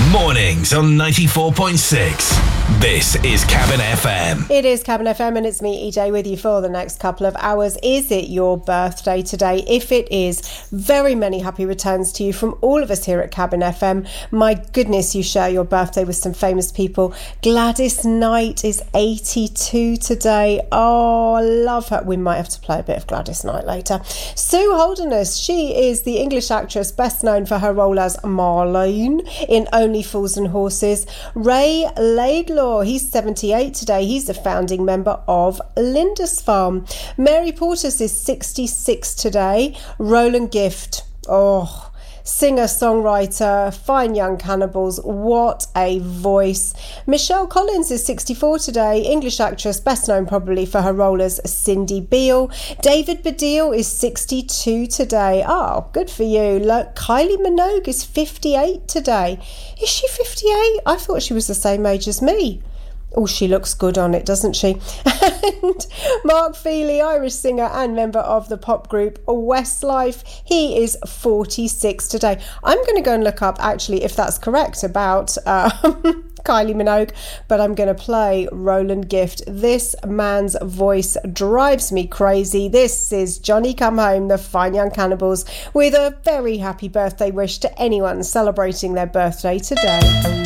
Mornings on 94.6. This is Cabin FM. It is Cabin FM and it's me, EJ, with you for the next couple of hours. Is it your birthday today? If it is, very many happy returns to you from all of us here at Cabin FM. My goodness, you share your birthday with some famous people. Gladys Knight is 82 today. Oh, I love her. We might have to play a bit of Gladys Knight later. Sue Holderness, she is the English actress best known for her role as Marlene in Only Fools and Horses. Ray Laidlaw, he's 78 today. He's a founding member of Lindisfarne. Mary Portas is 66 today. Roland Gift, singer-songwriter, fine young cannibals, what a voice. Michelle Collins is 64 today, English actress, best known probably for her role as Cindy Beale. David Baddiel is 62 today. Oh, good for you. Look, Kylie Minogue is 58 today. Is she 58? I thought she was the same age as me. Oh, she looks good on it, doesn't she? And Mark Feely, Irish singer and member of the pop group Westlife, he is 46 today. I'm going to go and look up, actually, if that's correct about Kylie Minogue, but I'm going to play Roland Gift. This man's voice drives me crazy. This is Johnny Come Home, the Fine Young Cannibals, with a very happy birthday wish to anyone celebrating their birthday today.